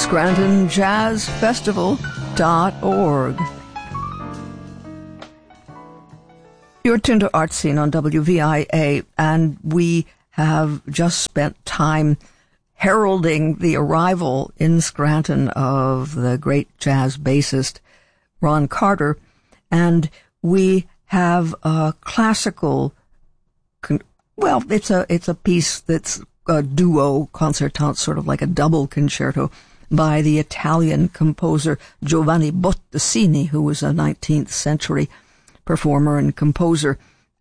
ScrantonJazzFestival.org. You're tuned to Art Scene on WVIA, and we have just spent time heralding the arrival in Scranton of the great jazz bassist Ron Carter, and we have a classical, it's a piece that's a duo concertante, sort of like a double concerto by the Italian composer Giovanni Bottesini, who was a 19th century performer and composer.